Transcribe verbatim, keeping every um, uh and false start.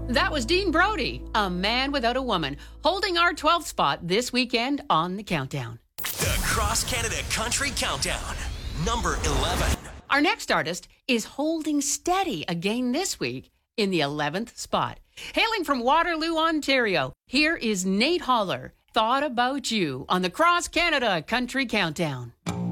That was Dean Brody, A Man Without a Woman, holding our twelfth spot this weekend on the countdown. The Cross Canada Country Countdown, number eleven. Our next artist is holding steady again this week in the eleventh spot. Hailing from Waterloo, Ontario, here is Nate Holler, Thought About You on the Cross Canada Country Countdown.